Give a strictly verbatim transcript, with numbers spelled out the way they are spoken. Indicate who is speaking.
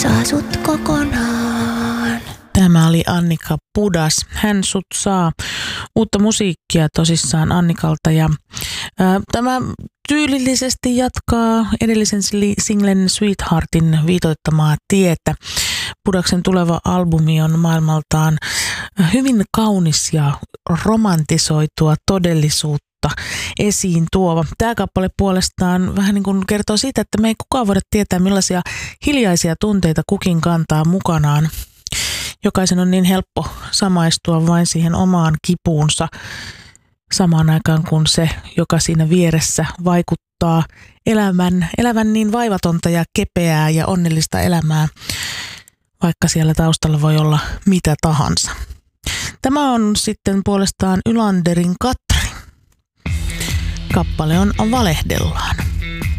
Speaker 1: saa sut kokonaan.
Speaker 2: Tämä oli Annika Pudas. Hän sut saa. Uutta musiikkia tosissaan Annikalta. Ja, ää, tämä tyylillisesti jatkaa edellisen singlen Sweetheartin viitoittamaa tietä. Pudaksen tuleva albumi on maailmaltaan hyvin kaunis ja romantisoitua todellisuutta esiin tuova. Tämä kappale puolestaan vähän niin kuin kertoo siitä, että me ei kukaan voida tietää, millaisia hiljaisia tunteita kukin kantaa mukanaan. Jokaisen on niin helppo samaistua vain siihen omaan kipuunsa samaan aikaan kuin se, joka siinä vieressä vaikuttaa elämän, elämän niin vaivatonta ja kepeää ja onnellista elämää, vaikka siellä taustalla voi olla mitä tahansa. Tämä on sitten puolestaan Ylanderin Katri. Kappale on Valehdellaan.